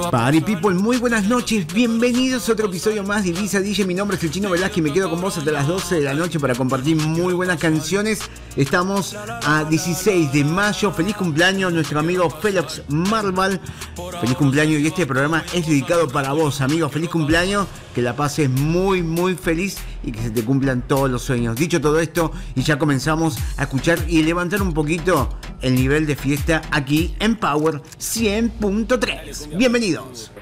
Party people, muy buenas noches, bienvenidos a otro episodio más de Ibiza DJ. Mi nombre es el Chino Velázquez y me quedo con vos hasta las 12 de la noche para compartir muy buenas canciones. Estamos a 16 de mayo, feliz cumpleaños nuestro amigo Félix Marval. Feliz cumpleaños, y este programa es dedicado para vos, amigo. Feliz cumpleaños, que la pases muy feliz y que se te cumplan todos los sueños. Dicho todo esto, y ya comenzamos a escuchar y levantar un poquito el nivel de fiesta aquí en Power 100.3. Bienvenidos.